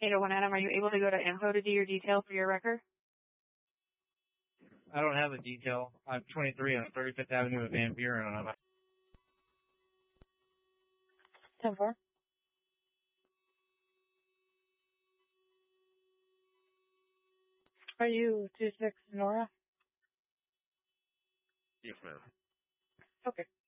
801 Adam, are you able to go to info to do your detail for your record? I don't have a detail. I'm 23 on 35th Avenue of Van Buren. And I'm 10-4. Are you 26 Nora? Yes, ma'am. Okay.